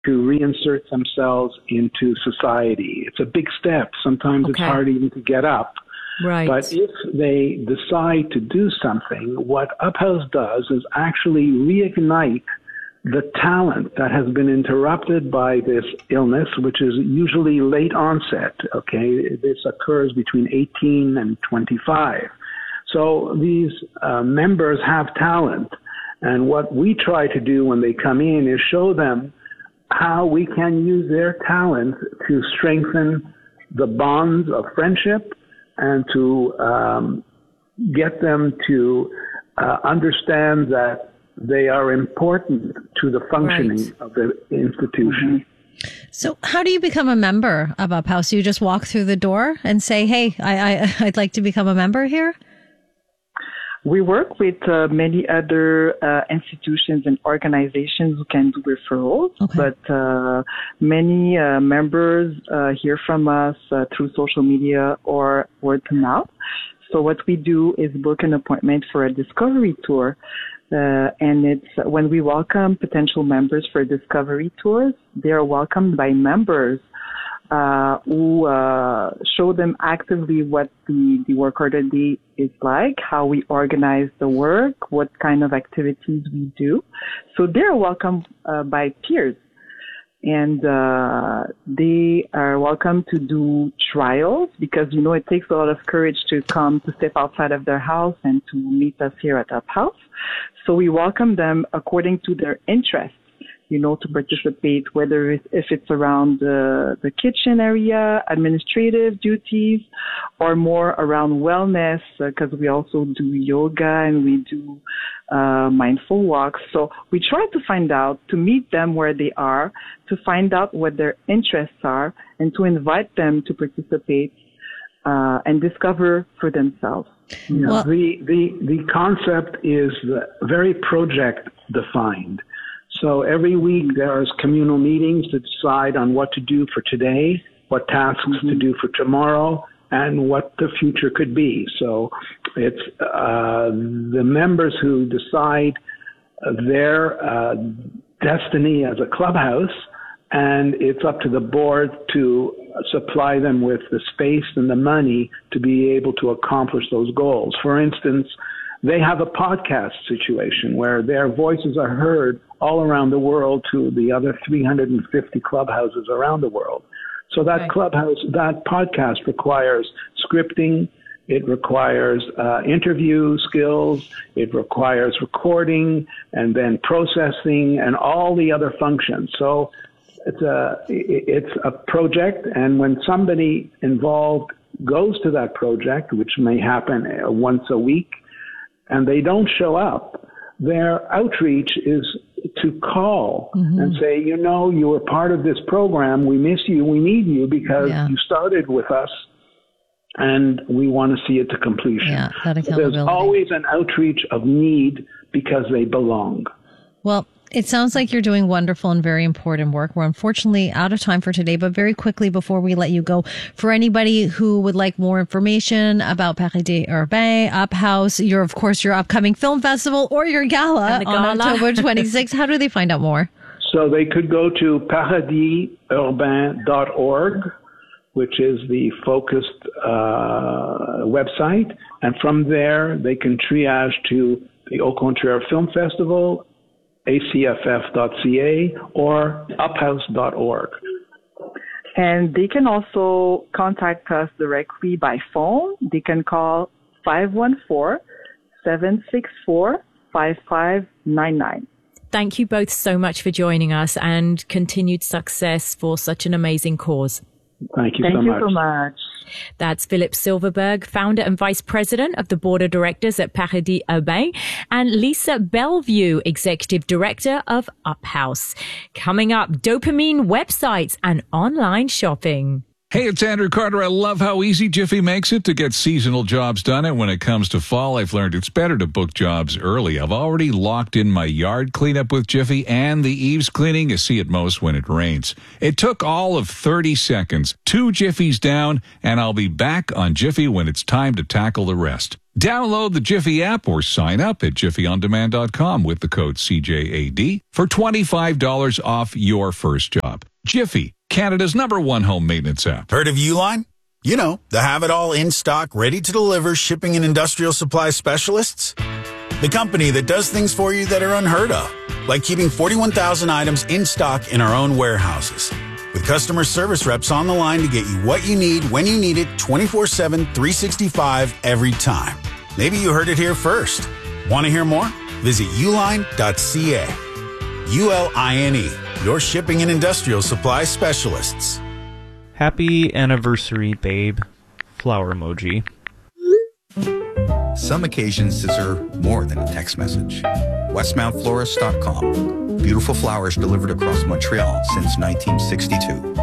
to reinsert themselves into society. It's a big step. Sometimes it's hard even to get up. Right. But if they decide to do something, what Uphouse does is actually reignite the talent that has been interrupted by this illness, which is usually late onset. Okay, this occurs between 18 and 25. So these members have talent. And what we try to do when they come in is show them how we can use their talent to strengthen the bonds of friendship and to get them to understand that they are important to the functioning of the institution. So how do you become a member of Uphouse? You just walk through the door and say, hey, I'd like to become a member here? We work with many other institutions and organizations who can do referrals, but many members hear from us through social media or word of mouth. So what we do is book an appointment for a discovery tour. And it's when we welcome potential members for discovery tours, they are welcomed by members who show them actively what the work order day is like, how we organize the work, what kind of activities we do. So they're welcomed by peers. And they are welcome to do trials because, you know, it takes a lot of courage to come to step outside of their house and to meet us here at Uphouse. So we welcome them according to their interests, you know, to participate, whether if it's around the kitchen area, administrative duties, or more around wellness, because we also do yoga and we do mindful walks. So we try to find out, to meet them where they are, to find out what their interests are, and to invite them to participate and discover for themselves. Yeah, well, the concept is very project defined. So every week there's communal meetings to decide on what to do for today, what tasks to do for tomorrow, and what the future could be. So it's the members who decide their destiny as a clubhouse, and it's up to the board to supply them with the space and the money to be able to accomplish those goals. For instance, they have a podcast situation where their voices are heard all around the world to the other 350 clubhouses around the world. So that that podcast requires scripting, it requires interview skills, it requires recording and then processing and all the other functions. So it's a project, and when somebody involved goes to that project, which may happen once a week, and they don't show up, their outreach is to call and say, you know, you were part of this program. We miss you. We need you because you started with us and we want to see it to completion. Yeah, that accountability. There's always an outreach of need because they belong. Well, it sounds like you're doing wonderful and very important work. We're unfortunately out of time for today, but very quickly before we let you go, for anybody who would like more information about Paradis Urbain, Uphouse, your upcoming film festival or your gala on October 26th, how do they find out more? So they could go to paradisurbain.org, which is the focused website. And from there, they can triage to the Au Contraire Film Festival, acff.ca, or uphouse.org. And they can also contact us directly by phone. They can call 514-764-5599. Thank you both so much for joining us, and continued success for such an amazing cause. Thank you so much. That's Philippe Silverberg, founder and vice president of the board of directors at Paradis Urbain, and Lisa Bellevue, executive director of Uphouse. Coming up, dopamine websites and online shopping. Hey, it's Andrew Carter. I love how easy Jiffy makes it to get seasonal jobs done. And when it comes to fall, I've learned it's better to book jobs early. I've already locked in my yard cleanup with Jiffy and the eaves cleaning you see at most when it rains. It took all of 30 seconds, 2 Jiffies down, and I'll be back on Jiffy when it's time to tackle the rest. Download the Jiffy app or sign up at jiffyondemand.com with the code CJAD for $25 off your first job. Jiffy, Canada's #1 home maintenance app. Heard of Uline? You know, the have-it-all in-stock, ready-to-deliver shipping and industrial supply specialists. The company that does things for you that are unheard of, like keeping 41,000 items in stock in our own warehouses. With customer service reps on the line to get you what you need when you need it 24/7, 365 every time. Maybe you heard it here first. Want to hear more? Visit uline.ca. ULINE, your shipping and industrial supply specialists. Happy anniversary, babe. Flower emoji. Some occasions deserve more than a text message. WestmountFlorist.com. Beautiful flowers delivered across Montreal since 1962.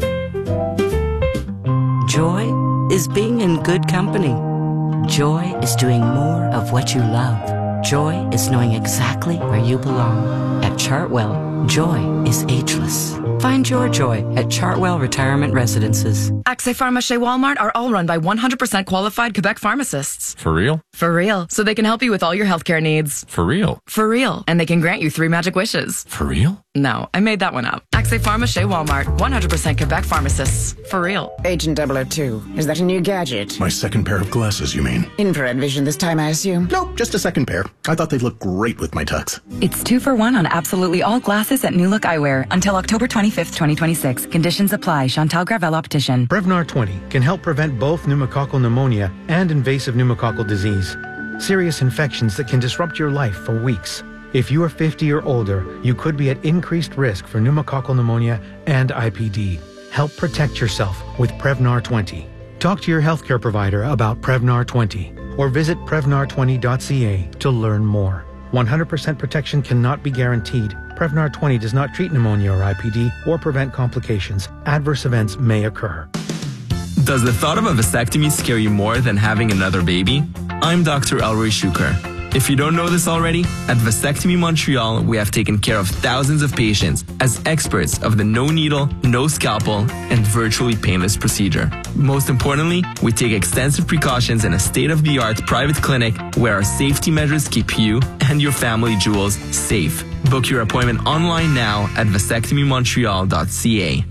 Joy is being in good company. Joy is doing more of what you love. Joy is knowing exactly where you belong. At Chartwell, joy is ageless. Find your joy at Chartwell Retirement Residences. Accès Pharmacie Walmart are all run by 100% qualified Quebec pharmacists. For real? For real. So they can help you with all your healthcare needs. For real? For real. And they can grant you 3 magic wishes. For real? No, I made that one up. Accès Pharmacie Walmart, 100% Quebec pharmacists. For real. Agent 002, is that a new gadget? My second pair of glasses, you mean? Infrared vision this time, I assume? Nope, just a second pair. I thought they'd look great with my tux. It's 2 for 1 on absolutely all glasses at New Look Eyewear until October 25th, 2026. Conditions apply. Chantal Gravel Optician. Prevnar 20 can help prevent both pneumococcal pneumonia and invasive pneumococcal disease. Serious infections that can disrupt your life for weeks. If you are 50 or older, you could be at increased risk for pneumococcal pneumonia and IPD. Help protect yourself with Prevnar 20. Talk to your healthcare provider about Prevnar 20 or visit Prevnar20.ca to learn more. 100% protection cannot be guaranteed. Prevnar 20 does not treat pneumonia or IPD or prevent complications. Adverse events may occur. Does the thought of a vasectomy scare you more than having another baby? I'm Dr. Elroy Shuker. If you don't know this already, at Vasectomy Montreal, we have taken care of thousands of patients as experts of the no needle, no scalpel, and virtually painless procedure. Most importantly, we take extensive precautions in a state-of-the-art private clinic where our safety measures keep you and your family jewels safe. Book your appointment online now at vasectomymontreal.ca.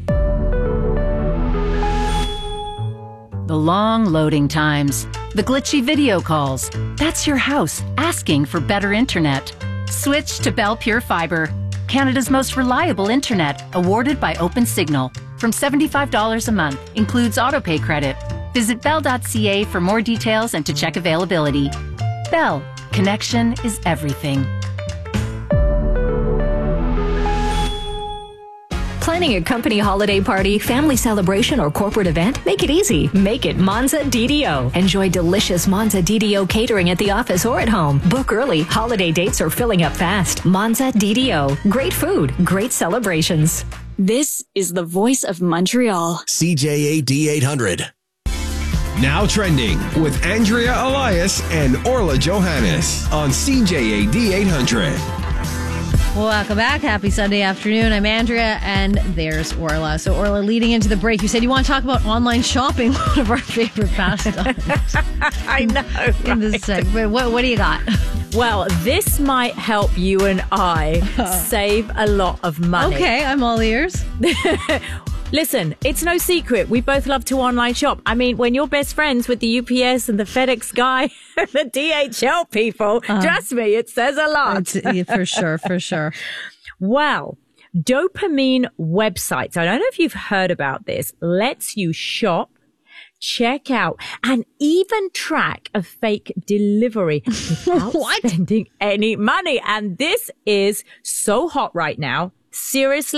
The long loading times, the glitchy video calls. That's your house asking for better internet. Switch to Bell Pure Fiber, Canada's most reliable internet, awarded by OpenSignal. From $75 a month, includes autopay credit. Visit bell.ca for more details and to check availability. Bell, connection is everything. Planning a company holiday party, family celebration, or corporate event? Make it easy. Make it Monza DDO. Enjoy delicious Monza DDO catering at the office or at home. Book early. Holiday dates are filling up fast. Monza DDO. Great food, great celebrations. This is the voice of Montreal. CJAD 800. Now trending with Andrea Elias and Orla Johannes on CJAD 800. Welcome back. Happy Sunday afternoon. I'm Andrea, and there's Orla. So, Orla, leading into the break, you said you want to talk about online shopping, one of our favorite pastimes. I know. In this segment. What do you got? Well, this might help you and I save a lot of money. Okay, I'm all ears. Listen, it's no secret. We both love to online shop. I mean, when you're best friends with the UPS and the FedEx guy, the DHL people, trust me, it says a lot. For sure. Well, Dopamine websites, I don't know if you've heard about this, lets you shop, check out, and even track a fake delivery without spending any money. And this is so hot right now. Seriously,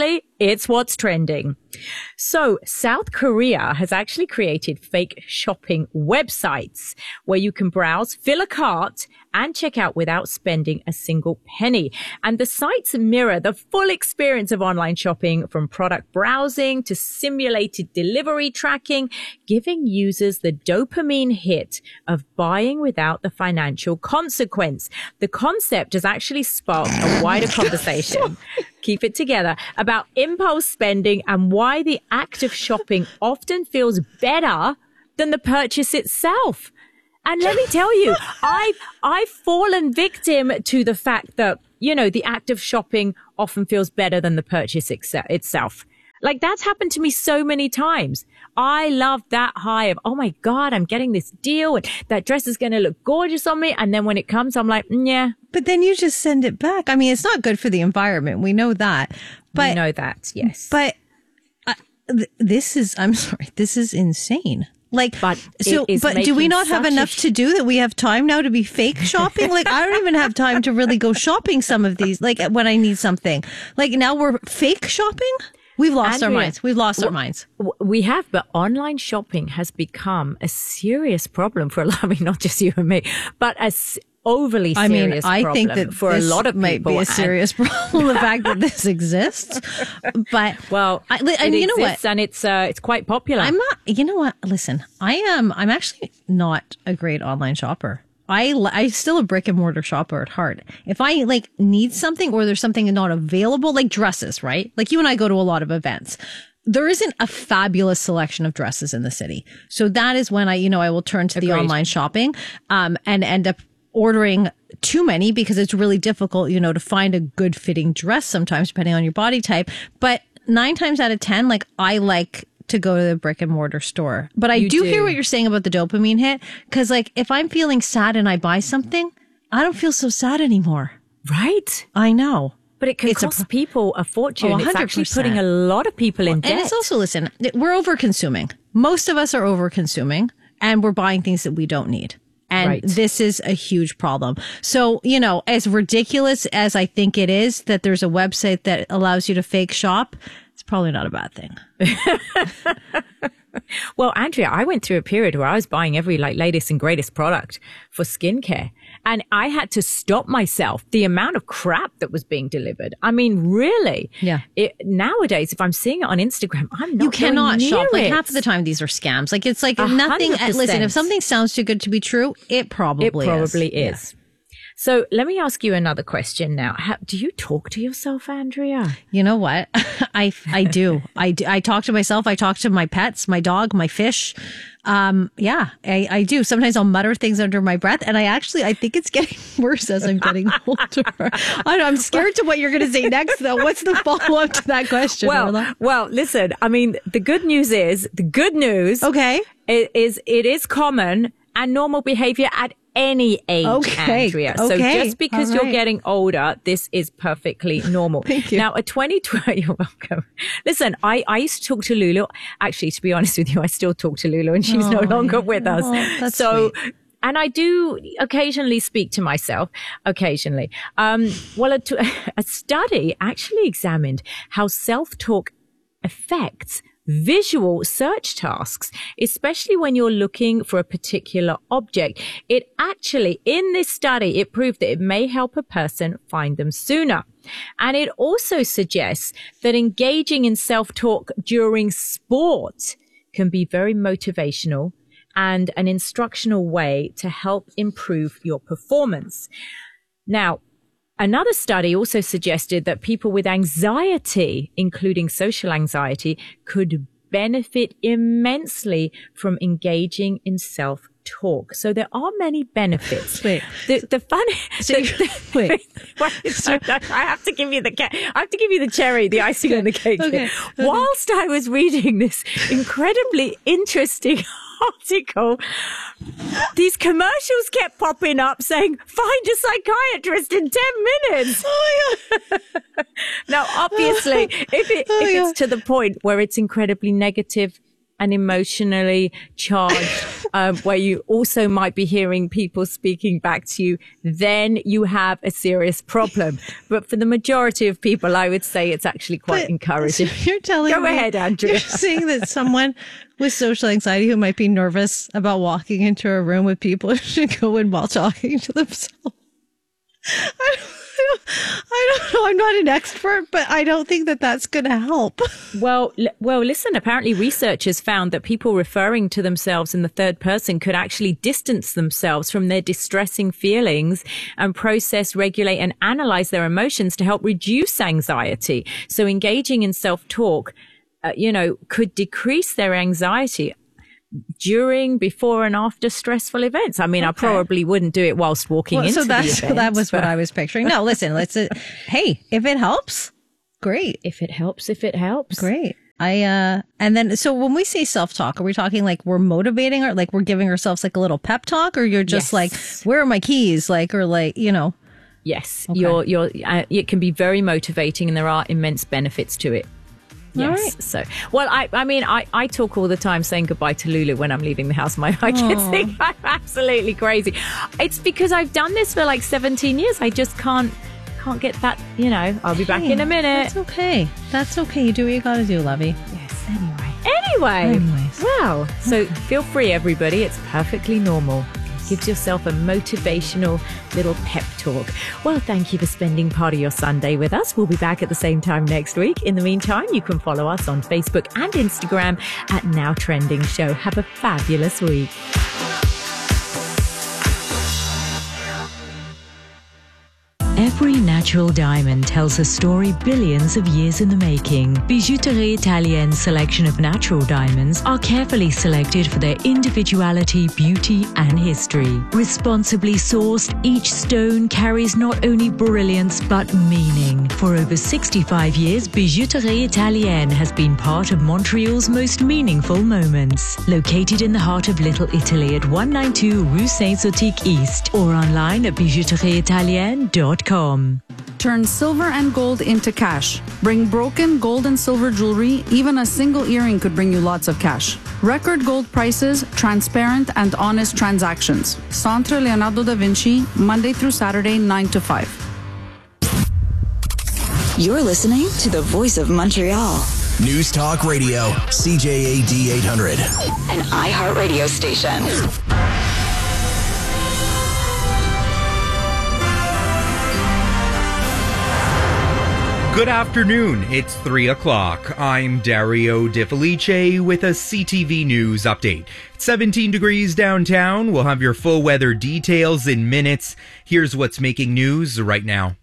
It's what's trending. So South Korea has actually created fake shopping websites where you can browse, fill a cart, and check out without spending a single penny. And the sites mirror the full experience of online shopping, from product browsing to simulated delivery tracking, giving users the dopamine hit of buying without the financial consequence. The concept has actually sparked a wider conversation. Keep it together, about impulse spending and why the act of shopping often feels better than the purchase itself. And let me tell you, I've fallen victim to the fact that, you know, the act of shopping often feels better than the purchase itself. Like, that's happened to me so many times. I love that high of, oh my God, I'm getting this deal and that dress is going to look gorgeous on me. And then when it comes, I'm like, yeah. But then you just send it back. I mean, it's not good for the environment. We know that. But we know that, yes. But this is insane. Like, but do we not have enough to do that we have time now to be fake shopping? Like, I don't even have time to really go shopping some of these, like when I need something. Like, now we're fake shopping? We've lost our minds. We've lost our minds. We have, but online shopping has become a serious problem for a lot, I mean, not just you and me, but overly serious problem. I think that for a lot of people might be a serious problem, the fact that this exists. But and you know what? And it's quite popular. I'm not. You know what? Listen, I'm actually not a great online shopper. I'm still a brick and mortar shopper at heart. If I need something or there's something not available, like dresses, right? Like you and I go to a lot of events. There isn't a fabulous selection of dresses in the city. So that is when I will turn to the online shopping, and end up ordering too many because it's really difficult, to find a good fitting dress sometimes depending on your body type. But 9 times out of 10, I like to go to the brick and mortar store. But I do hear what you're saying about the dopamine hit. Cause if I'm feeling sad and I buy something, I don't feel so sad anymore. Right? I know. But it can cost people a fortune. 100%. It's actually putting a lot of people in debt. And it's also, listen, we're over consuming. Most of us are over consuming and we're buying things that we don't need. And this is a huge problem. So, as ridiculous as I think it is that there's a website that allows you to fake shop, it's probably not a bad thing. Well, Andrea, I went through a period where I was buying every latest and greatest product for skincare. And I had to stop myself. The amount of crap that was being delivered. I mean, really? Yeah. Nowadays, if I'm seeing it on Instagram, I'm not. You cannot shop. It. Half of the time, these are scams. It's nothing. 100%. Listen, if something sounds too good to be true, it probably is. Yeah. So let me ask you another question now. Do you talk to yourself, Andrea? You know what? I do. I talk to myself. I talk to my pets, my dog, my fish. I do. Sometimes I'll mutter things under my breath, and I think it's getting worse as I'm getting older. I'm scared to what you're going to say next, though. What's the follow-up to that question? Well, listen, I mean, the good news, okay, it is common and normal behavior at any age, Andrea. So just because you're getting older, this is perfectly normal. Thank you. Now, a 2020, you're welcome. Listen, I used to talk to Lulu. Actually, to be honest with you, I still talk to Lulu and she's no longer with us. That's sweet. And I do occasionally speak to myself, occasionally. A study actually examined how self-talk affects visual search tasks, especially when you're looking for a particular object. It actually, in this study, it proved that it may help a person find them sooner. And it also suggests that engaging in self-talk during sport can be very motivational and an instructional way to help improve your performance. Now, another study also suggested that people with anxiety, including social anxiety, could benefit immensely from engaging in self-talk. So there are many benefits. Wait. The funny. Wait. I have to give you the cherry, the icing on the cake. Okay. Whilst I was reading this incredibly interesting article, these commercials kept popping up saying, find a psychiatrist in 10 minutes. Oh my God. Now, obviously, if it's to the point where it's incredibly negative, and emotionally charged, where you also might be hearing people speaking back to you, then you have a serious problem. But for the majority of people, I would say it's actually quite encouraging. So you're telling Go me, ahead, Andrea. You're saying that someone with social anxiety who might be nervous about walking into a room with people should go in while talking to themselves. I don't know. I'm not an expert, but I don't think that that's going to help. Well, listen, apparently researchers found that people referring to themselves in the third person could actually distance themselves from their distressing feelings and process, regulate, and analyze their emotions to help reduce anxiety. So engaging in self-talk, could decrease their anxiety during, before, and after stressful events. I mean, I probably wouldn't do it whilst walking into the event. That was what I was picturing. No, listen, hey, if it helps, great. If it helps. Great. And then, so when we say self-talk, are we talking like we're motivating or like we're giving ourselves like a little pep talk, or you're just like, where are my keys? Like, or like, Yes. Okay. It can be very motivating, and there are immense benefits to it. Yes. Right. So, well, I talk all the time saying goodbye to Lulu when I'm leaving the house. My kids think I'm absolutely crazy. It's because I've done this for like 17 years. I just can't get that, I'll be back in a minute. That's okay. You do what you got to do, lovey. Yes. Anyways. Wow. So feel free, everybody. It's perfectly normal. Gives yourself a motivational little pep talk. Well, thank you for spending part of your Sunday with us. We'll be back at the same time next week. In the meantime, you can follow us on Facebook and Instagram at Now Trending Show. Have a fabulous week. Every natural diamond tells a story billions of years in the making. Bijouterie Italienne's selection of natural diamonds are carefully selected for their individuality, beauty, and history. Responsibly sourced, each stone carries not only brilliance but meaning. For over 65 years, Bijouterie Italienne has been part of Montreal's most meaningful moments. Located in the heart of Little Italy at 192 Rue Saint-Zotique East, or online at bijouterieitalienne.com. Turn silver and gold into cash. Bring broken gold and silver jewelry. Even a single earring could bring you lots of cash. Record gold prices, transparent and honest transactions. Centre Leonardo da Vinci, Monday through Saturday, 9 to 5. You're listening to the Voice of Montreal. News Talk Radio, CJAD 800. An iHeartRadio station. Good afternoon. It's 3 o'clock. I'm Dario Di Felice with a CTV News update. 17 degrees downtown. We'll have your full weather details in minutes. Here's what's making news right now.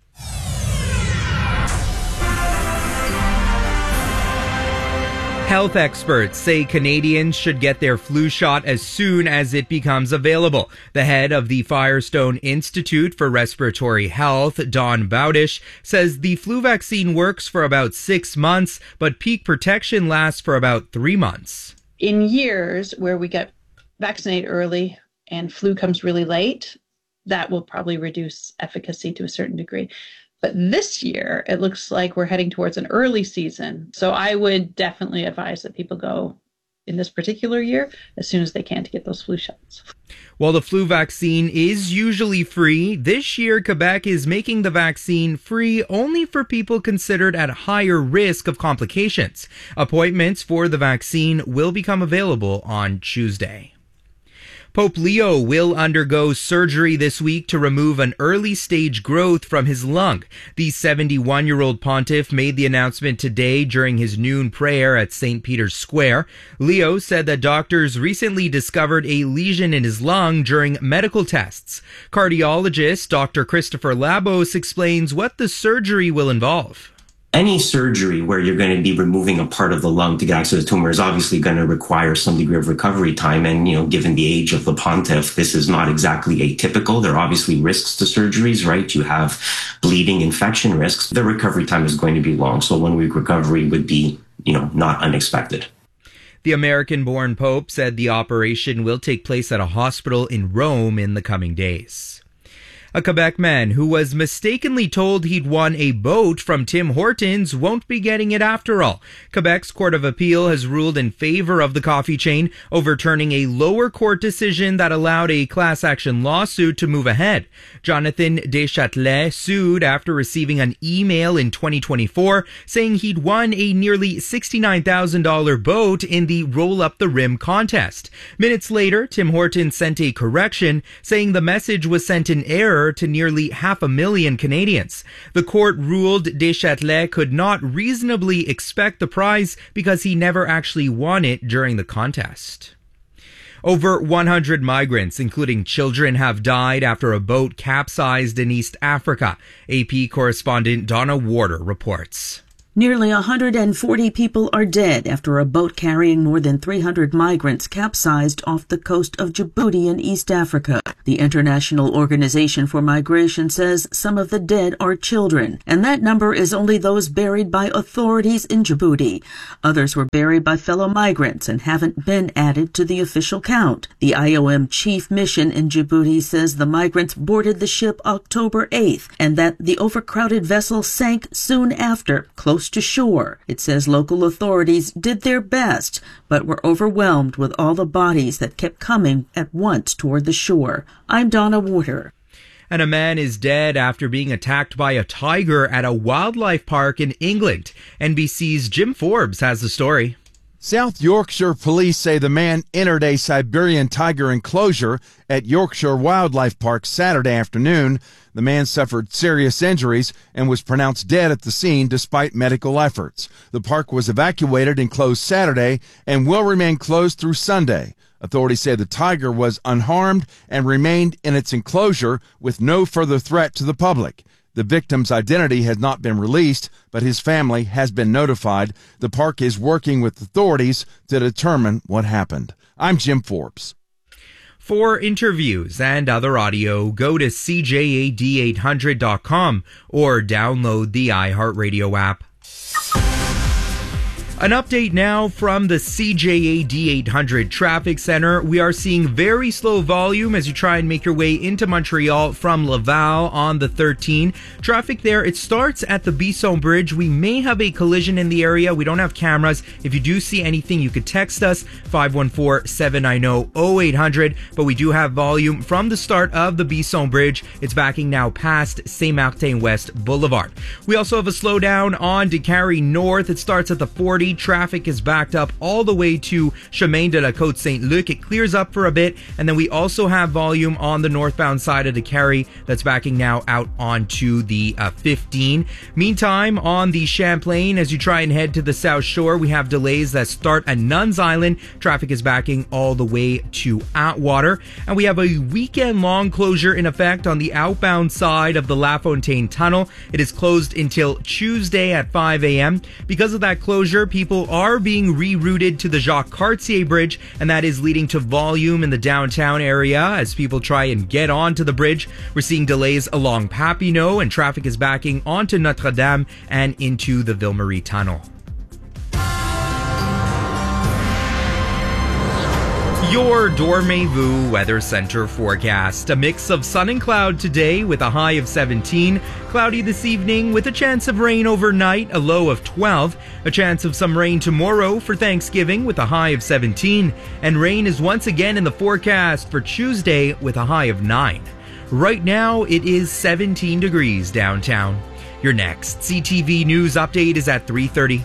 Health experts say Canadians should get their flu shot as soon as it becomes available. The head of the Firestone Institute for Respiratory Health, Don Bowdish, says the flu vaccine works for about 6 months, but peak protection lasts for about 3 months. In years where we get vaccinated early and flu comes really late, that will probably reduce efficacy to a certain degree. But this year, it looks like we're heading towards an early season. So I would definitely advise that people go in this particular year as soon as they can to get those flu shots. While the flu vaccine is usually free, this year Quebec is making the vaccine free only for people considered at higher risk of complications. Appointments for the vaccine will become available on Tuesday. Pope Leo will undergo surgery this week to remove an early-stage growth from his lung. The 71-year-old pontiff made the announcement today during his noon prayer at St. Peter's Square. Leo said that doctors recently discovered a lesion in his lung during medical tests. Cardiologist Dr. Christopher Labos explains what the surgery will involve. Any surgery where you're going to be removing a part of the lung to get access to the tumor is obviously going to require some degree of recovery time. And, given the age of the pontiff, this is not exactly atypical. There are obviously risks to surgeries, right? You have bleeding, infection risks. The recovery time is going to be long. So 1 week recovery would be, not unexpected. The American-born Pope said the operation will take place at a hospital in Rome in the coming days. A Quebec man who was mistakenly told he'd won a boat from Tim Hortons won't be getting it after all. Quebec's Court of Appeal has ruled in favor of the coffee chain, overturning a lower court decision that allowed a class action lawsuit to move ahead. Jonathan Deschâtelet sued after receiving an email in 2024 saying he'd won a nearly $69,000 boat in the Roll Up the Rim contest. Minutes later, Tim Hortons sent a correction saying the message was sent in error to nearly 500,000 Canadians. The court ruled Deschâtelet could not reasonably expect the prize because he never actually won it during the contest. Over 100 migrants, including children, have died after a boat capsized in East Africa. AP correspondent Donna Warder reports. Nearly 140 people are dead after a boat carrying more than 300 migrants capsized off the coast of Djibouti in East Africa. The International Organization for Migration says some of the dead are children, and that number is only those buried by authorities in Djibouti. Others were buried by fellow migrants and haven't been added to the official count. The IOM chief mission in Djibouti says the migrants boarded the ship October 8th and that the overcrowded vessel sank soon after, close to shore. It says local authorities did their best, but were overwhelmed with all the bodies that kept coming at once toward the shore. I'm Donna Warder. And a man is dead after being attacked by a tiger at a wildlife park in England. NBC's Jim Forbes has the story. South Yorkshire police say the man entered a Siberian tiger enclosure at Yorkshire Wildlife Park Saturday afternoon. The man suffered serious injuries and was pronounced dead at the scene despite medical efforts. The park was evacuated and closed Saturday and will remain closed through Sunday. Authorities say the tiger was unharmed and remained in its enclosure with no further threat to the public. The victim's identity has not been released, but his family has been notified. The park is working with authorities to determine what happened. I'm Jim Forbes. For interviews and other audio, go to CJAD800.com or download the iHeartRadio app. An update now from the CJAD 800 Traffic Center. We are seeing very slow volume as you try and make your way into Montreal from Laval on the 13. Traffic there, it starts at the Bisson Bridge. We may have a collision in the area. We don't have cameras. If you do see anything, you could text us 514-790-0800. But we do have volume from the start of the Bisson Bridge. It's backing now past Saint-Martin West Boulevard. We also have a slowdown on Décarie North. It starts at the 40. Traffic is backed up all the way to Chemin de la Côte Saint-Luc. It clears up for a bit, and then we also have volume on the northbound side of Décarie that's backing now out onto the 15. Meantime, on the Champlain, as you try and head to the South Shore, we have delays that start at Nuns Island. Traffic is backing all the way to Atwater, and we have a weekend-long closure in effect on the outbound side of the La Fontaine Tunnel. It is closed until Tuesday at 5 a.m. Because of that closure, people are being rerouted to the Jacques Cartier Bridge, and that is leading to volume in the downtown area as people try and get onto the bridge. We're seeing delays along Papineau, and traffic is backing onto Notre Dame and into the Ville Marie Tunnel. Your Dormez-vous Weather Center forecast. A mix of sun and cloud today with a high of 17. Cloudy this evening with a chance of rain overnight, a low of 12. A chance of some rain tomorrow for Thanksgiving with a high of 17. And rain is once again in the forecast for Tuesday with a high of 9. Right now, it is 17 degrees downtown. Your next CTV News update is at 3:30.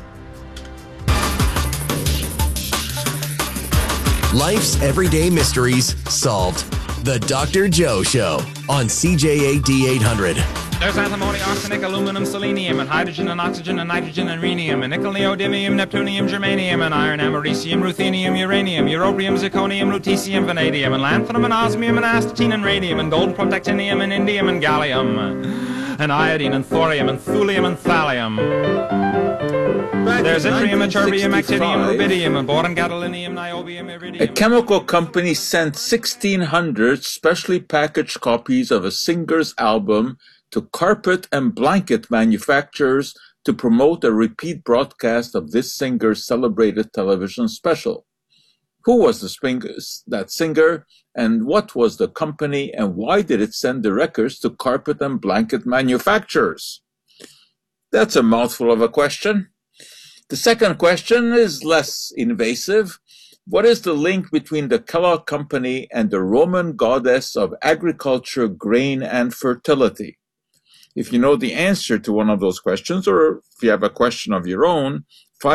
Life's everyday mysteries solved. The Dr. Joe Show on CJAD 800. There's antimony, arsenic, aluminum, selenium, and hydrogen, and oxygen, and nitrogen, and rhenium, and nickel, neodymium, neptunium, germanium, and iron, americium, ruthenium, uranium, europium, zirconium, lutetium, vanadium, and lanthanum, and osmium, and astatine, and radium, and gold, protactinium, and indium, and gallium, and iodine, and thorium, and thulium, and thallium. There's yttrium, ytterbium, actinium, rubidium, and boron, gadolinium, niobium, iridium. A chemical company sent 1,600 specially packaged copies of a singer's album to carpet and blanket manufacturers to promote a repeat broadcast of this singer's celebrated television special. Who was that singer, and what was the company, and why did it send the records to carpet and blanket manufacturers? That's a mouthful of a question. The second question is less invasive. What is the link between the Kellogg Company and the Roman goddess of agriculture, grain, and fertility? If you know the answer to one of those questions, or if you have a question of your own,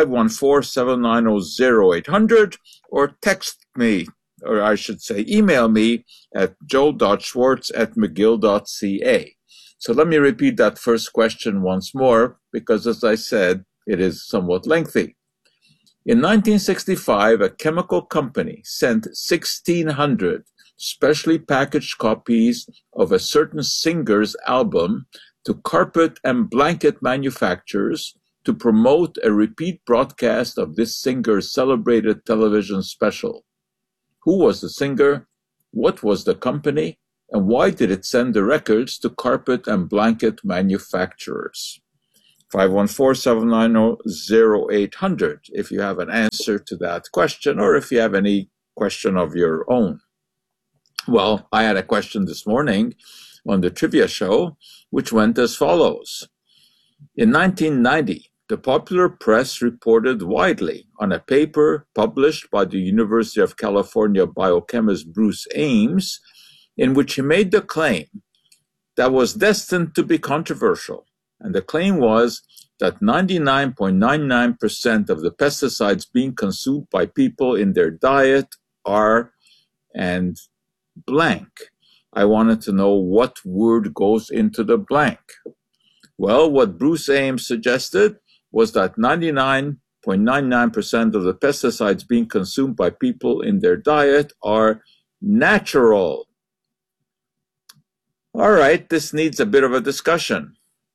514-790-0800, or text me, or I should say email me at joel.schwartz@mcgill.ca. So let me repeat that first question once more, because as I said, it is somewhat lengthy. In 1965, a chemical company sent 1,600 specially packaged copies of a certain singer's album to carpet and blanket manufacturers to promote a repeat broadcast of this singer's celebrated television special. Who was the singer? What was the company? And why did it send the records to carpet and blanket manufacturers? 514-790-0800 if you have an answer to that question, or if you have any question of your own. Well, I had a question this morning on the trivia show, which went as follows. In 1990, the popular press reported widely on a paper published by the University of California biochemist Bruce Ames, in which he made the claim that was destined to be controversial. And the claim was that 99.99% of the pesticides being consumed by people in their diet are, and blank. I wanted to know what word goes into the blank. Well, what Bruce Ames suggested was that 99.99% of the pesticides being consumed by people in their diet are natural. All right, this needs a bit of a discussion.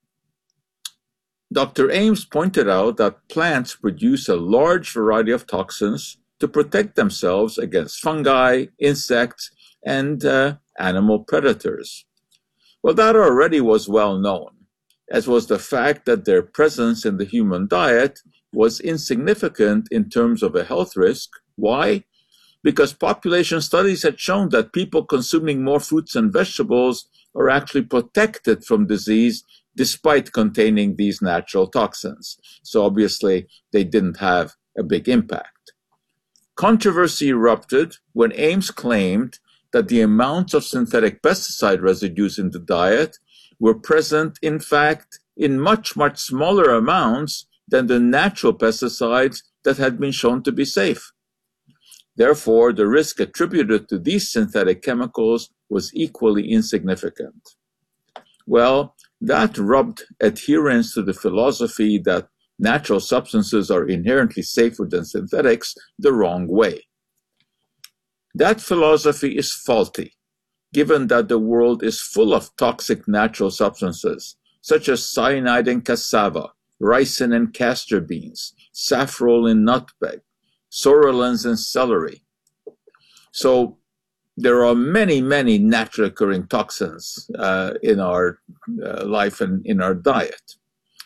Dr. Ames pointed out that plants produce a large variety of toxins to protect themselves against fungi, insects, and animal predators. Well, that already was well known, as was the fact that their presence in the human diet was insignificant in terms of a health risk. Why? Because population studies had shown that people consuming more fruits and vegetables are actually protected from disease despite containing these natural toxins. So obviously, they didn't have a big impact. Controversy erupted when Ames claimed that the amounts of synthetic pesticide residues in the diet were present, in fact, in much, much smaller amounts than the natural pesticides that had been shown to be safe. Therefore, the risk attributed to these synthetic chemicals was equally insignificant. Well, that rubbed adherents to the philosophy that natural substances are inherently safer than synthetics the wrong way. That philosophy is faulty, given that the world is full of toxic natural substances, such as cyanide in cassava, ricin in castor beans, safrole in nutmeg, sorolins in celery. So there are many, many naturally occurring toxins in our life and in our diet.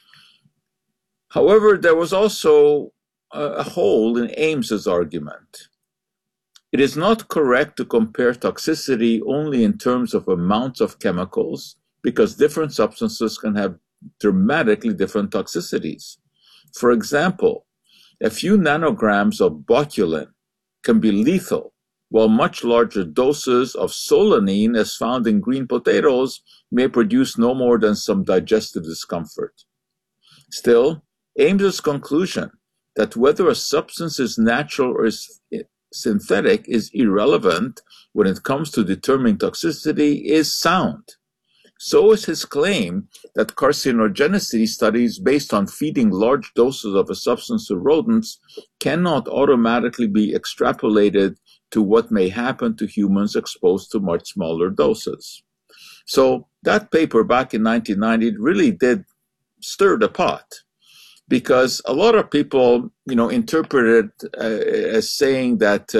However, there was also a hole in Ames's argument. It is not correct to compare toxicity only in terms of amounts of chemicals, because different substances can have dramatically different toxicities. For example, a few nanograms of botulin can be lethal, while much larger doses of solanine, as found in green potatoes, may produce no more than some digestive discomfort. Still, Ames's conclusion that whether a substance is natural or is synthetic is irrelevant when it comes to determining toxicity is sound. So is his claim that carcinogenicity studies based on feeding large doses of a substance to rodents cannot automatically be extrapolated to what may happen to humans exposed to much smaller doses. So that paper back in 1990 really did stir the pot, because a lot of people, interpreted as saying that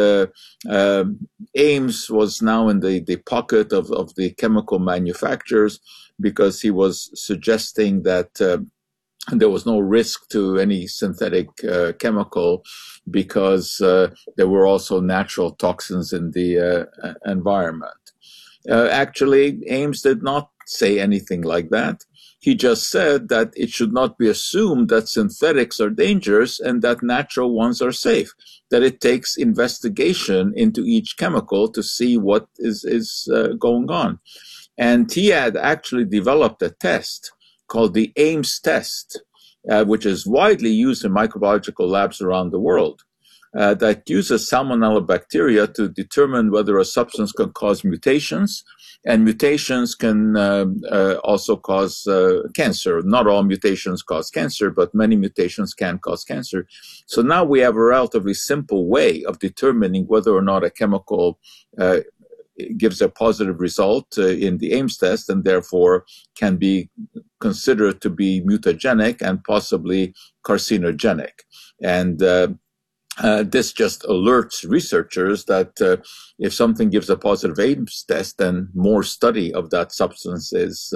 Ames was now in the pocket of the chemical manufacturers, because he was suggesting that there was no risk to any synthetic chemical because there were also natural toxins in the environment. Actually, Ames did not say anything like that. He just said that it should not be assumed that synthetics are dangerous and that natural ones are safe, that it takes investigation into each chemical to see what is going on. And he had actually developed a test called the Ames test, which is widely used in microbiological labs around the world, that uses Salmonella bacteria to determine whether a substance can cause mutations, and mutations can also cause cancer. Not all mutations cause cancer, but many mutations can cause cancer. So now we have a relatively simple way of determining whether or not a chemical gives a positive result in the Ames test and therefore can be considered to be mutagenic and possibly carcinogenic. And this just alerts researchers that if something gives a positive Ames test, then more study of that substance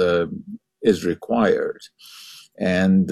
is required. And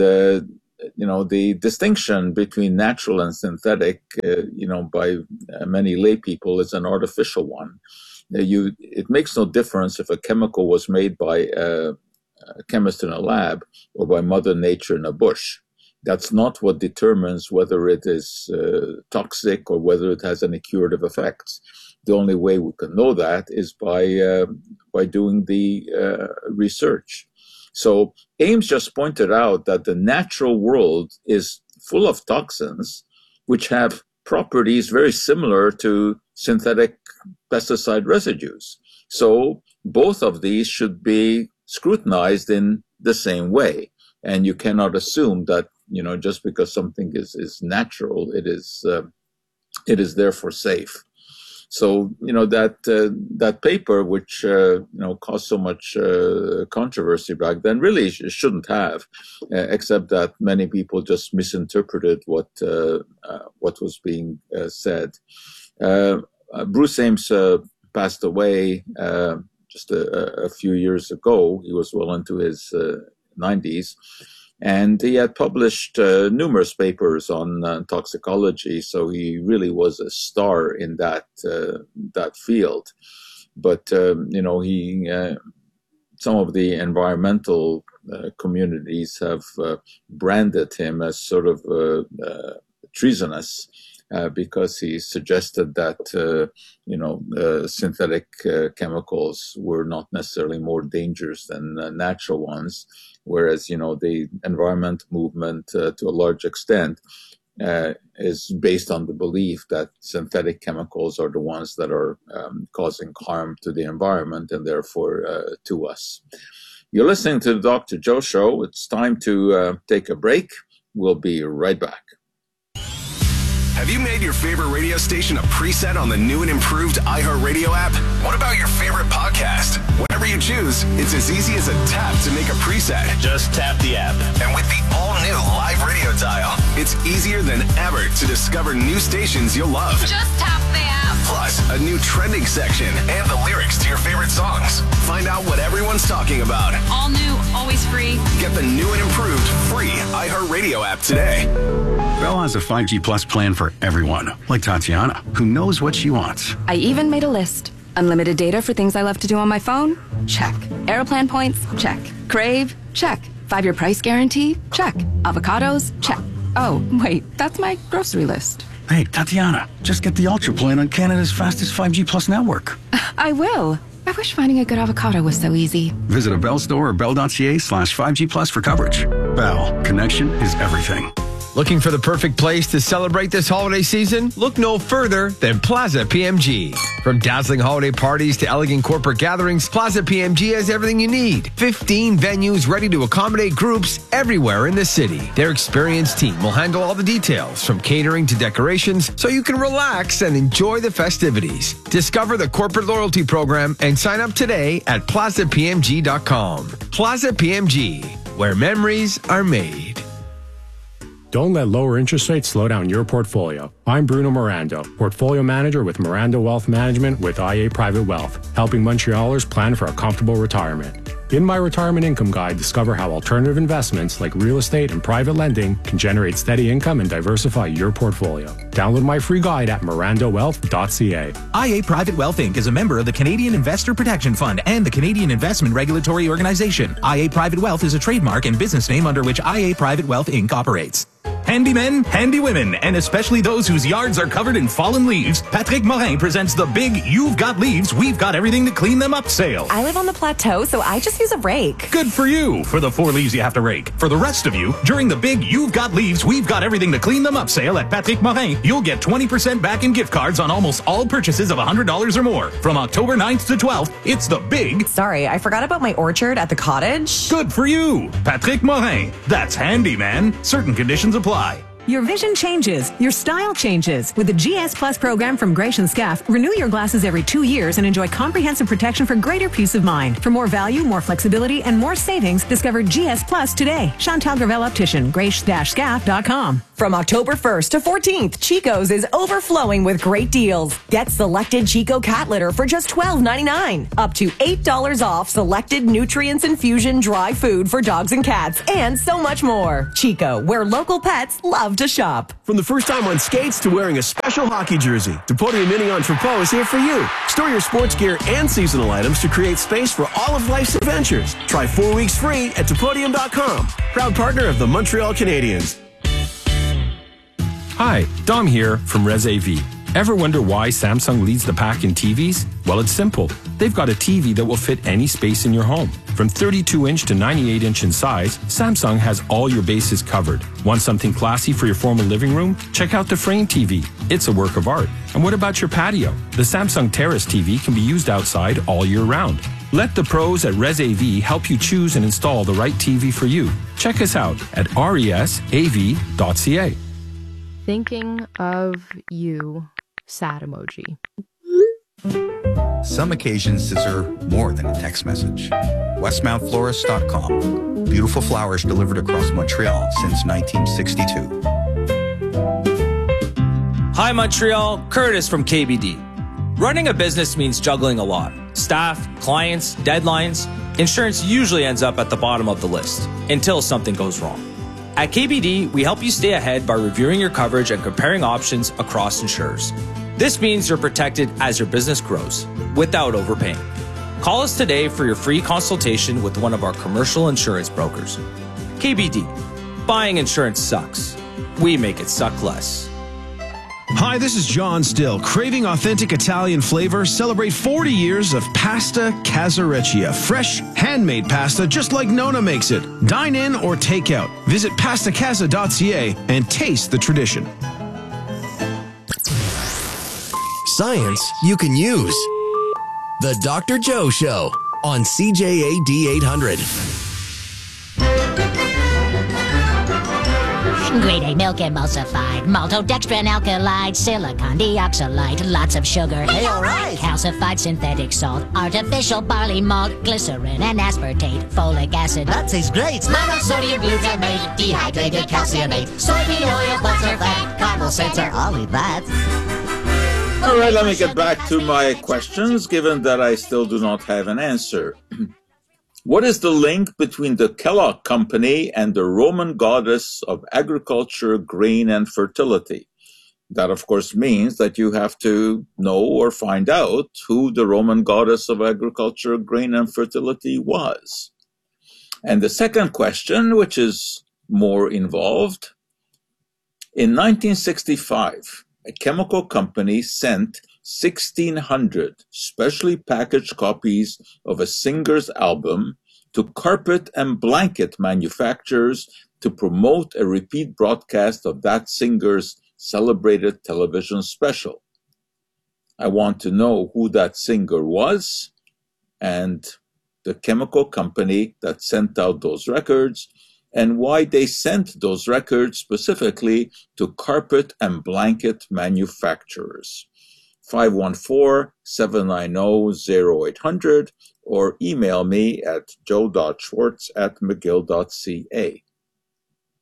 the distinction between natural and synthetic, by many lay people is an artificial one. It makes no difference if a chemical was made by a chemist in a lab or by Mother Nature in a bush. That's not what determines whether it is toxic or whether it has any curative effects. The only way we can know that is by doing the research. So Ames just pointed out that the natural world is full of toxins which have properties very similar to synthetic pesticide residues. So both of these should be scrutinized in the same way. And you cannot assume that, just because something is natural, it is therefore safe. So, that paper, which, caused so much controversy back then, really shouldn't have, except that many people just misinterpreted what was being said. Bruce Ames passed away just a few years ago. He was well into his 90s. And he had published numerous papers on toxicology, so he really was a star in that field. But some of the environmental communities have branded him as sort of treasonous because he suggested that synthetic chemicals were not necessarily more dangerous than natural ones. Whereas, the environment movement, to a large extent, is based on the belief that synthetic chemicals are the ones that are causing harm to the environment and therefore to us. You're listening to the Dr. Joe Show. It's time to take a break. We'll be right back. Have you made your favorite radio station a preset on the new and improved iHeartRadio app? What about your favorite podcast? Whatever you choose, it's as easy as a tap to make a preset. Just tap the app. And with the all-new live radio dial, it's easier than ever to discover new stations you'll love. Just tap the app. Plus, a new trending section and the lyrics to your favorite songs. Find out what everyone's talking about. All new, always free. Get the new and improved free iHeartRadio app today. Bell has a 5G Plus plan for everyone, like Tatiana, who knows what she wants. I even made a list. Unlimited data for things I love to do on my phone? Check. Aeroplan points? Check. Crave? Check. 5-year price guarantee? Check. Avocados? Check. Oh, wait, that's my grocery list. Hey, Tatiana, just get the Ultra plan on Canada's fastest 5G Plus network. I will. I wish finding a good avocado was so easy. Visit a Bell store or bell.ca/5G Plus for coverage. Bell, connection is everything. Looking for the perfect place to celebrate this holiday season? Look no further than Plaza PMG. From dazzling holiday parties to elegant corporate gatherings, Plaza PMG has everything you need. 15 venues ready to accommodate groups everywhere in the city. Their experienced team will handle all the details, from catering to decorations, so you can relax and enjoy the festivities. Discover the corporate loyalty program and sign up today at plazapmg.com. Plaza PMG, where memories are made. Don't let lower interest rates slow down your portfolio. I'm Bruno Mirando, Portfolio Manager with Mirando Wealth Management with IA Private Wealth, helping Montrealers plan for a comfortable retirement. In my retirement income guide, discover how alternative investments like real estate and private lending can generate steady income and diversify your portfolio. Download my free guide at mirandawealth.ca. IA Private Wealth Inc. is a member of the Canadian Investor Protection Fund and the Canadian Investment Regulatory Organization. IA Private Wealth is a trademark and business name under which IA Private Wealth Inc. operates. Handymen, handy women, and especially those whose yards are covered in fallen leaves, Patrick Morin presents the big You've Got Leaves, We've Got Everything to Clean Them Up sale. I live on the plateau, so I just use a rake. Good for you, for the 4 leaves you have to rake. For the rest of you, during the big You've Got Leaves, We've Got Everything to Clean Them Up sale at Patrick Morin, you'll get 20% back in gift cards on almost all purchases of $100 or more. From October 9th to 12th, it's the big... Sorry, I forgot about my orchard at the cottage. Good for you, Patrick Morin. That's handy, man. Certain conditions apply. Your vision changes. Your style changes. With the GS Plus program from Gratian Scaff, renew your glasses every 2 years and enjoy comprehensive protection for greater peace of mind. For more value, more flexibility, and more savings, discover GS Plus today. Chantal Gravel Optician, grace-scaff.com. From October 1st to 14th, Chico's is overflowing with great deals. Get selected Chico cat litter for just $12.99. Up to $8 off selected nutrients infusion dry food for dogs and cats, and so much more. Chico, where local pets love to shop. From the first time on skates to wearing a special hockey jersey, Depodium Mini Entrepot is here for you. Store your sports gear and seasonal items to create space for all of life's adventures. Try 4 weeks free at Depodium.com. Proud partner of the Montreal Canadiens. Hi, Dom here from ResAV. Ever wonder why Samsung leads the pack in TVs? Well, it's simple. They've got a TV that will fit any space in your home. From 32-inch to 98-inch in size, Samsung has all your bases covered. Want something classy for your formal living room? Check out the Frame TV. It's a work of art. And what about your patio? The Samsung Terrace TV can be used outside all year round. Let the pros at ResAV help you choose and install the right TV for you. Check us out at resav.ca. Thinking of you, sad emoji. Some occasions deserve more than a text message. WestmountFlorist.com. Beautiful flowers delivered across Montreal since 1962. Hi, Montreal. Curtis from KBD. Running a business means juggling a lot. Staff, clients, deadlines. Insurance usually ends up at the bottom of the list until something goes wrong. At KBD, we help you stay ahead by reviewing your coverage and comparing options across insurers. This means you're protected as your business grows without overpaying. Call us today for your free consultation with one of our commercial insurance brokers. KBD. Buying insurance sucks. We make it suck less. Hi, this is John Still. Craving authentic Italian flavor? Celebrate 40 years of Pasta Casareccia. Fresh, handmade pasta just like Nona makes it. Dine in or take out. Visit pastacasa.ca and taste the tradition. Science you can use. The Dr. Joe Show on CJAD 800. Grade A milk emulsified, maltodextrin alkylide, silicon dioxide, lots of sugar. Hey, all right. Calcified synthetic salt, artificial barley malt, glycerin and aspartate, folic acid. That tastes great. Monosodium glutamate, dehydrated calciumate, soybean oil, butter, fat, caramel center. I'll eat that. All right, let me get back to my questions, given that I still do not have an answer. What is the link between the Kellogg Company and the Roman goddess of agriculture, grain, and fertility? That, of course, means that you have to know or find out who the Roman goddess of agriculture, grain, and fertility was. And the second question, which is more involved, in 1965, a chemical company sent 1,600 specially packaged copies of a singer's album to carpet and blanket manufacturers to promote a repeat broadcast of that singer's celebrated television special. I want to know who that singer was and the chemical company that sent out those records, and why they sent those records specifically to carpet and blanket manufacturers. 514-790-0800 or email me at joe.schwartz@mcgill.ca.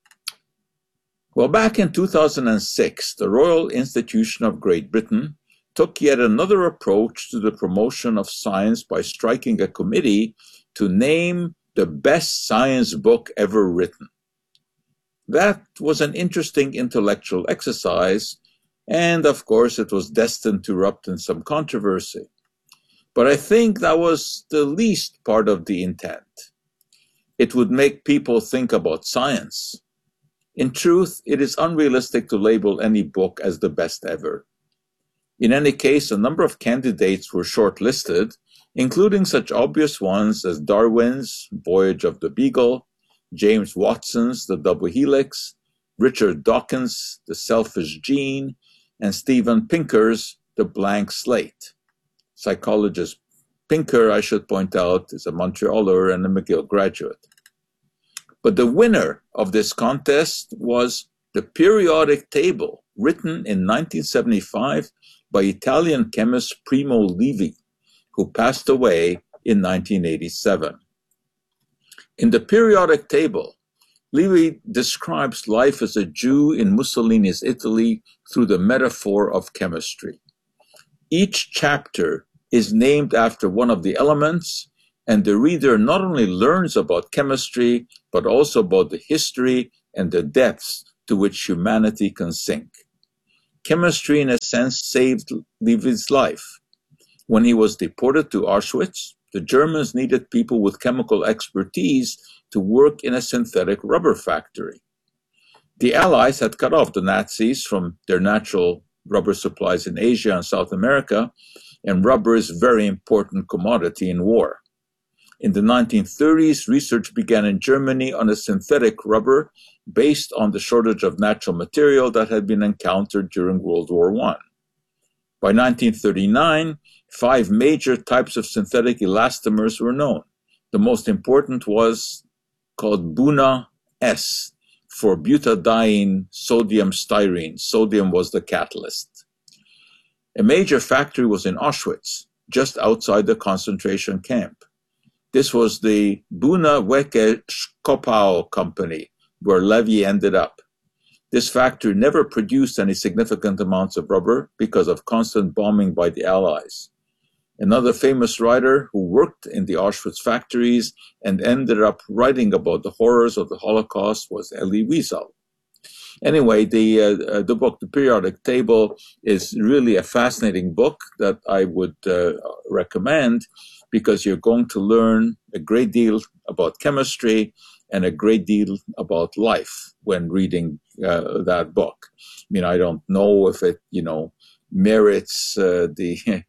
Well, back in 2006, the Royal Institution of Great Britain took yet another approach to the promotion of science by striking a committee to name the best science book ever written. That was an interesting intellectual exercise, and of course it was destined to erupt in some controversy. But I think that was the least part of the intent. It would make people think about science. In truth, it is unrealistic to label any book as the best ever. In any case, a number of candidates were shortlisted, including such obvious ones as Darwin's Voyage of the Beagle, James Watson's The Double Helix, Richard Dawkins' The Selfish Gene, and Steven Pinker's The Blank Slate. Psychologist Pinker, I should point out, is a Montrealer and a McGill graduate. But the winner of this contest was The Periodic Table, written in 1975 by Italian chemist Primo Levi, who passed away in 1987. In The Periodic Table, Levi describes life as a Jew in Mussolini's Italy through the metaphor of chemistry. Each chapter is named after one of the elements, and the reader not only learns about chemistry, but also about the history and the depths to which humanity can sink. Chemistry, in a sense, saved Levi's life. When he was deported to Auschwitz, the Germans needed people with chemical expertise to work in a synthetic rubber factory. The Allies had cut off the Nazis from their natural rubber supplies in Asia and South America, and rubber is a very important commodity in war. In the 1930s, research began in Germany on a synthetic rubber based on the shortage of natural material that had been encountered during World War I. By 1939, 5 major types of synthetic elastomers were known. The most important was called Buna S for butadiene sodium styrene. Sodium was the catalyst. A major factory was in Auschwitz, just outside the concentration camp. This was the Buna Weke Skopau company, where Levi ended up. This factory never produced any significant amounts of rubber because of constant bombing by the Allies. Another famous writer who worked in the Auschwitz factories and ended up writing about the horrors of the Holocaust was Elie Wiesel. Anyway, the book, The Periodic Table, is really a fascinating book that I would recommend, because you're going to learn a great deal about chemistry and a great deal about life when reading that book. I mean, I don't know if it, merits the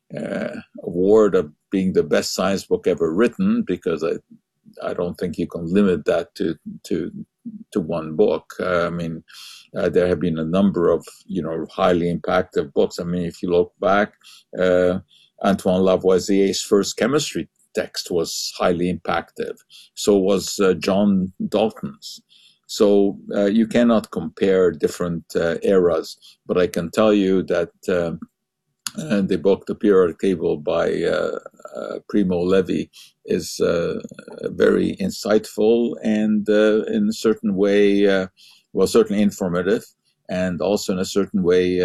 award of being the best science book ever written, because I don't think you can limit that to one book. There have been a number of, highly impactful books. I mean, if you look back, Antoine Lavoisier's first chemistry text was highly impactful. So was John Dalton's. So you cannot compare different eras, but I can tell you that the book, The Periodic Table by Primo Levi, is very insightful and in a certain way, certainly informative, and also in a certain way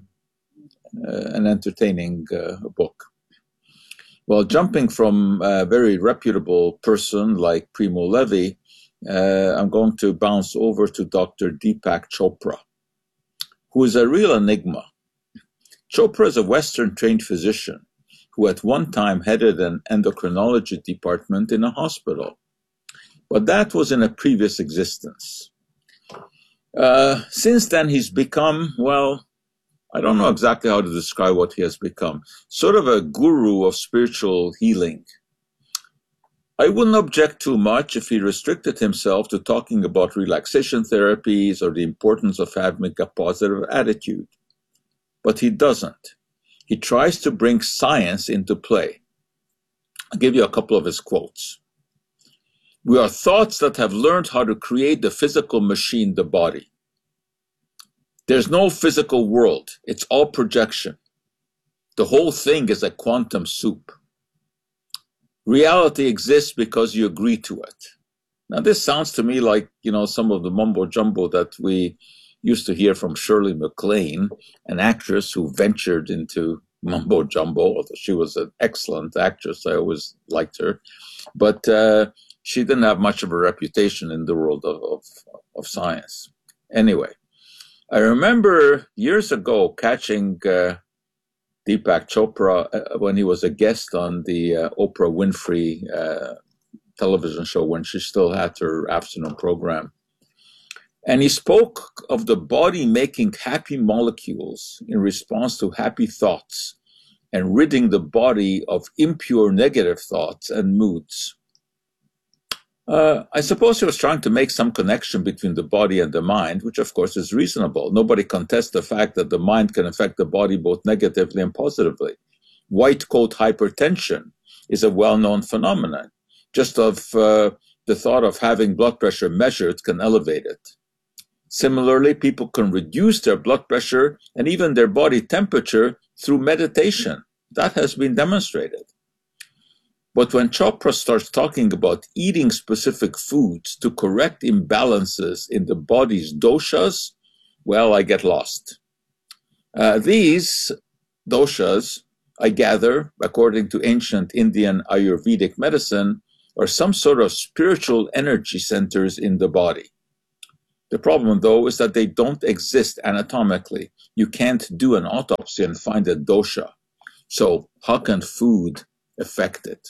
an entertaining book. Well, jumping from a very reputable person like Primo Levi, I'm going to bounce over to Dr. Deepak Chopra, who is a real enigma. Chopra is a Western-trained physician who at one time headed an endocrinology department in a hospital. But that was in a previous existence. Since then, he's become, I don't know exactly how to describe what he has become, sort of a guru of spiritual healing. I wouldn't object too much if he restricted himself to talking about relaxation therapies or the importance of having a positive attitude. But he doesn't. He tries to bring science into play. I'll give you a couple of his quotes. "We are thoughts that have learned how to create the physical machine, the body. There's no physical world. It's all projection. The whole thing is a quantum soup. Reality exists because you agree to it." Now, this sounds to me like, some of the mumbo jumbo that we used to hear from Shirley MacLaine, an actress who ventured into mumbo jumbo, although she was an excellent actress. I always liked her. But she didn't have much of a reputation in the world of science. Anyway, I remember years ago catching Deepak Chopra when he was a guest on the Oprah Winfrey television show when she still had her afternoon program. And he spoke of the body making happy molecules in response to happy thoughts and ridding the body of impure negative thoughts and moods. I suppose he was trying to make some connection between the body and the mind, which of course is reasonable. Nobody contests the fact that the mind can affect the body both negatively and positively. White coat hypertension is a well-known phenomenon. Just of the thought of having blood pressure measured can elevate it. Similarly, people can reduce their blood pressure and even their body temperature through meditation. That has been demonstrated. But when Chopra starts talking about eating specific foods to correct imbalances in the body's doshas, well, I get lost. These doshas, I gather, according to ancient Indian Ayurvedic medicine, are some sort of spiritual energy centers in the body. The problem, though, is that they don't exist anatomically. You can't do an autopsy and find a dosha. So how can food affect it?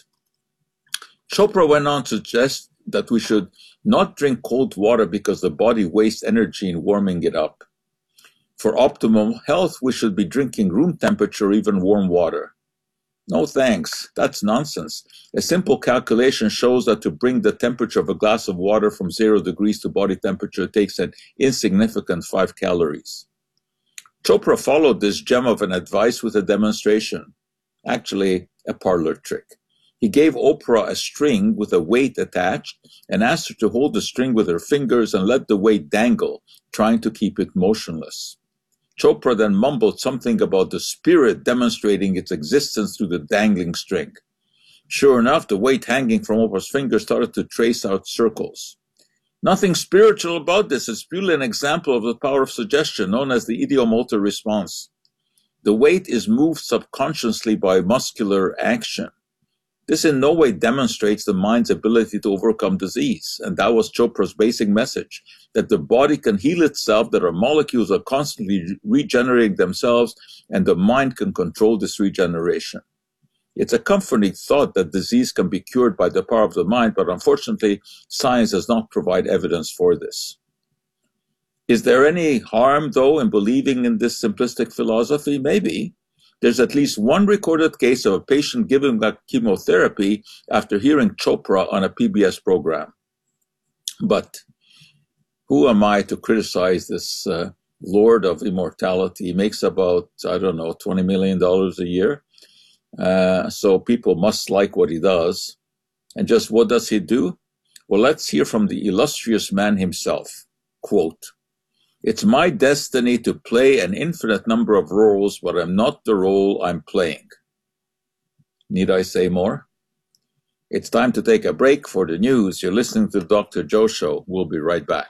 Chopra went on to suggest that we should not drink cold water because the body wastes energy in warming it up. For optimum health, we should be drinking room temperature, even warm water. No thanks, that's nonsense. A simple calculation shows that to bring the temperature of a glass of water from 0 degrees to body temperature takes an insignificant 5 calories. Chopra followed this gem of an advice with a demonstration, actually a parlor trick. He gave Oprah a string with a weight attached and asked her to hold the string with her fingers and let the weight dangle, trying to keep it motionless. Chopra then mumbled something about the spirit demonstrating its existence through the dangling string. Sure enough, the weight hanging from Oprah's fingers started to trace out circles. Nothing spiritual about this. It's purely an example of the power of suggestion, known as the ideomotor response. The weight is moved subconsciously by muscular action. This in no way demonstrates the mind's ability to overcome disease, and that was Chopra's basic message, that the body can heal itself, that our molecules are constantly regenerating themselves, and the mind can control this regeneration. It's a comforting thought that disease can be cured by the power of the mind, but unfortunately, science does not provide evidence for this. Is there any harm, though, in believing in this simplistic philosophy? Maybe. There's at least one recorded case of a patient giving up chemotherapy after hearing Chopra on a PBS program. But who am I to criticize this Lord of Immortality? He makes about, $20 million a year. So people must like what he does. And just what does he do? Well, let's hear from the illustrious man himself. Quote, "It's my destiny to play an infinite number of roles, but I'm not the role I'm playing." Need I say more? It's time to take a break for the news. You're listening to the Dr. Joe Show. We'll be right back.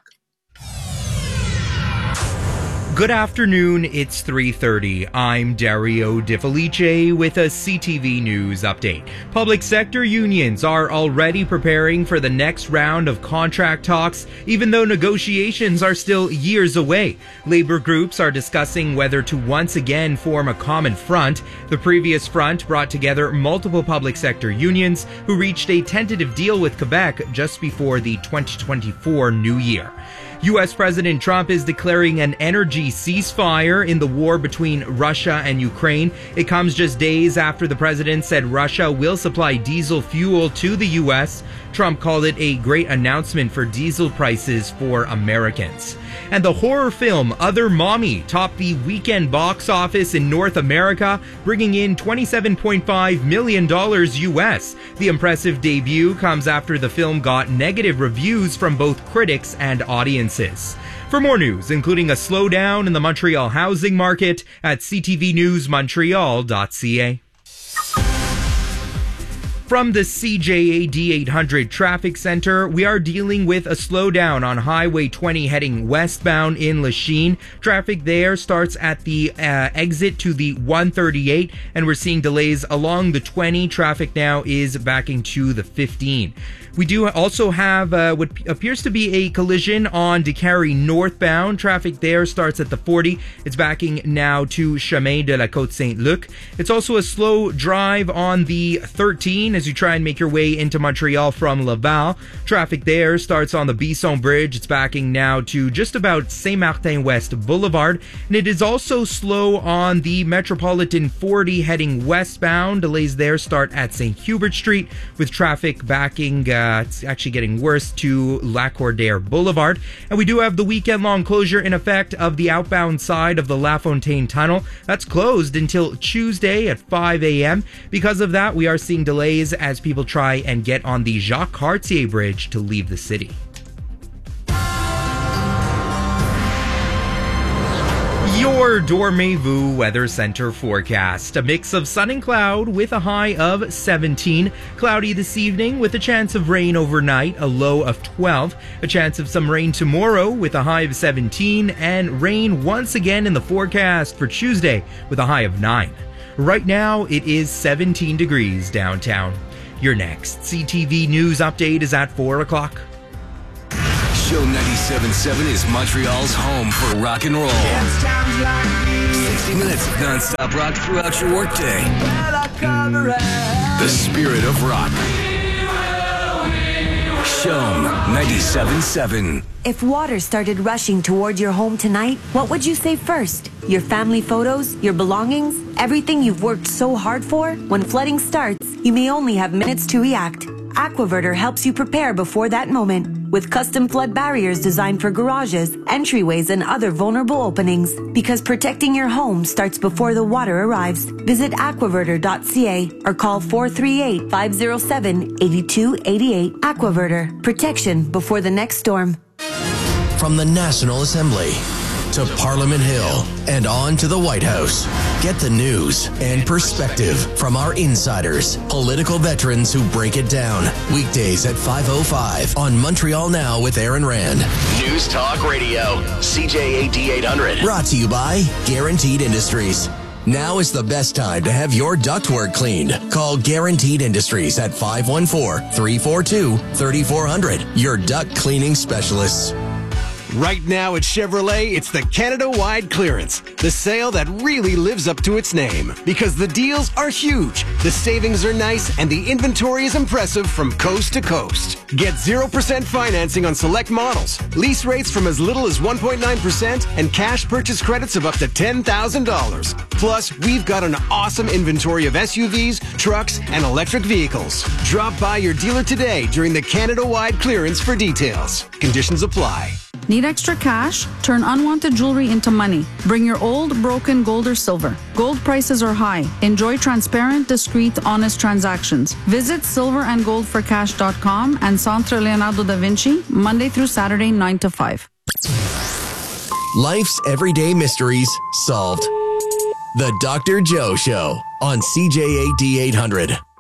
Good afternoon, it's 3:30. I'm Dario Di Felice with a CTV News update. Public sector unions are already preparing for the next round of contract talks, even though negotiations are still years away. Labor groups are discussing whether to once again form a common front. The previous front brought together multiple public sector unions who reached a tentative deal with Quebec just before the 2024 new year. U.S. President Trump is declaring an energy ceasefire in the war between Russia and Ukraine. It comes just days after the president said Russia will supply diesel fuel to the U.S. Trump called it a great announcement for diesel prices for Americans. And the horror film Other Mommy topped the weekend box office in North America, bringing in $27.5 million U.S. The impressive debut comes after the film got negative reviews from both critics and audiences. For more news, including a slowdown in the Montreal housing market, at ctvnewsmontreal.ca. From the CJAD 800 Traffic Center, we are dealing with a slowdown on Highway 20 heading westbound in Lachine. Traffic there starts at the exit to the 138, and we're seeing delays along the 20. Traffic now is backing to the 15. We do also have what appears to be a collision on Décarie northbound. Traffic there starts at the 40. It's backing now to Chemin de la Côte-Saint-Luc. It's also a slow drive on the 13 as you try and make your way into Montreal from Laval. Traffic there starts on the Bisson Bridge. It's backing now to just about Saint-Martin West Boulevard. And it is also slow on the Metropolitan 40 heading westbound. Delays there start at St. Hubert Street with traffic backing it's actually getting worse to Lacordaire Boulevard. And we do have the weekend-long closure in effect of the outbound side of the La Fontaine Tunnel. That's closed until Tuesday at 5 a.m. Because of that, we are seeing delays as people try and get on the Jacques Cartier Bridge to leave the city. Your Dormez-vous Weather Center forecast. A mix of sun and cloud with a high of 17. Cloudy this evening with a chance of rain overnight, a low of 12. A chance of some rain tomorrow with a high of 17. And rain once again in the forecast for Tuesday with a high of 9. Right now, it is 17 degrees downtown. Your next CTV News update is at 4 o'clock. Show 97.7 is Montreal's home for rock and roll. 60 minutes of non-stop rock throughout your workday. The spirit of rock. Show 97.7. If water started rushing toward your home tonight, what would you save first? Your family photos? Your belongings? Everything you've worked so hard for? When flooding starts, you may only have minutes to react. Aquaverter helps you prepare before that moment with custom flood barriers designed for garages, entryways, and other vulnerable openings. Because protecting your home starts before the water arrives. Visit aquaverter.ca or call 438-507-8288. Aquaverter. Protection before the next storm. From the National Assembly to Parliament Hill and on to the White House. Get the news and perspective from our insiders, political veterans who break it down. Weekdays at 5:05 on Montreal Now with Aaron Rand. News Talk Radio, CJAD 800. Brought to you by Guaranteed Industries. Now is the best time to have your ductwork cleaned. Call Guaranteed Industries at 514-342-3400. Your duct cleaning specialists. Right now at Chevrolet, it's the Canada-wide clearance. The sale that really lives up to its name. Because the deals are huge, the savings are nice, and the inventory is impressive from coast to coast. Get 0% financing on select models, lease rates from as little as 1.9%, and cash purchase credits of up to $10,000. Plus, we've got an awesome inventory of SUVs, trucks, and electric vehicles. Drop by your dealer today during the Canada-wide clearance for details. Conditions apply. Need extra cash? Turn unwanted jewelry into money. Bring your old, broken gold or silver. Gold prices are high. Enjoy transparent, discreet, honest transactions. Visit silverandgoldforcash.com and Centre Leonardo da Vinci, Monday through Saturday, 9 to 5. Life's everyday mysteries solved. The Dr. Joe Show on CJAD 800.